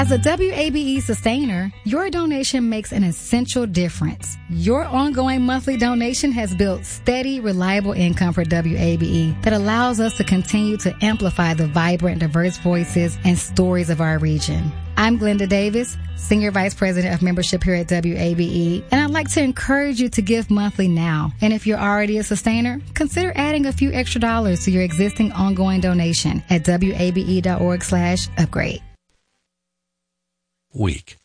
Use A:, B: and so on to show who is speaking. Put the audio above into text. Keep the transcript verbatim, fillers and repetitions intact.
A: As a W A B E sustainer, your donation makes an essential difference. Your ongoing monthly donation has built steady, reliable income for W A B E that allows us to continue to amplify the vibrant, diverse voices and stories of our region. I'm Glenda Davis, Senior Vice President of Membership here at W A B E, and I'd like to encourage you to give monthly now. And if you're already a sustainer, consider adding a few extra dollars to your existing ongoing donation at W A B E dot org slash upgrade.
B: Week.